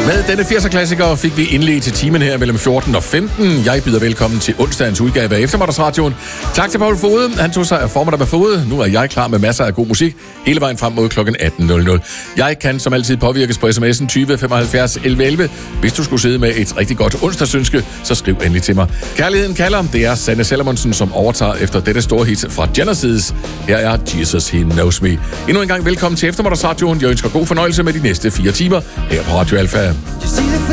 Med denne 80'er-klassiker fik vi indledt til timen her mellem 14 og 15. Jeg byder velkommen til onsdagens udgave af Eftermiddagsradioen. Tak til Paul Fode. Han tog sig af formiddag med Fode. Nu er jeg klar med masser af god musik hele vejen frem mod kl. 18.00. Jeg kan som altid påvirkes på sms'en 20 75 11 11. Hvis du skulle sidde med et rigtig godt onsdagsønske, så skriv endelig til mig. Kærligheden kalder. Det er Sanne Salomonsen, som overtager efter dette store hit fra Genesis. Her er Jesus, He Knows Me. Endnu en gang velkommen til Eftermiddagsradioen. Jeg ønsker god fornøjelse med de næste 4 timer her på Radio Alfa.